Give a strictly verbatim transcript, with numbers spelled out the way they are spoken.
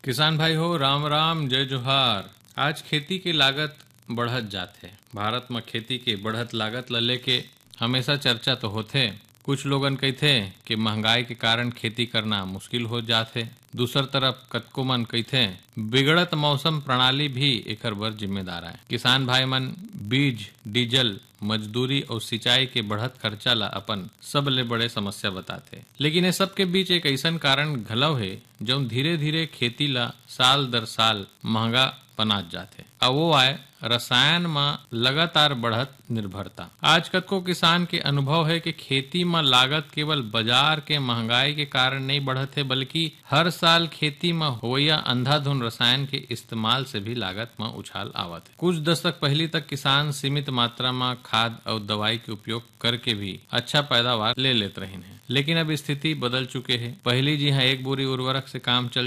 किसान भाई हो, राम राम, जय जोहार। आज खेती के लागत बढ़त जात है। भारत में खेती के बढ़त लागत ल लेके हमेशा चर्चा तो होथे। कुछ लोगन कहथे कि महंगाई के कारण खेती करना मुश्किल हो जात है। दूसर तरफ कतको मन कहथे बिगड़त मौसम प्रणाली भी एकर बर जिम्मेदार है। किसान भाई मन बीज, डीजल, मजदूरी और सिंचाई के बढ़त खर्चा ला अपन सबले बड़े समस्या बताते। लेकिन ये सब के बीच एक ऐसा कारण घलव है जो धीरे धीरे खेती ला साल दर साल महंगा बनात जाते। अब वो आए रसायन में लगातार बढ़त निर्भरता। आज कतको किसान के अनुभव है कि खेती में लागत केवल बाजार के महंगाई के कारण नहीं बढ़त है, बल्कि हर साल खेती में होया अंधाधुन रसायन के इस्तेमाल से भी लागत में उछाल आवत है। कुछ दशक पहले तक किसान सीमित मात्रा में खाद और दवाई के उपयोग करके भी अच्छा पैदावार ले लेते रहे हैं, लेकिन अब स्थिति बदल चुके हैं। पहले जी हाँ एक बोरी उर्वरक से काम चल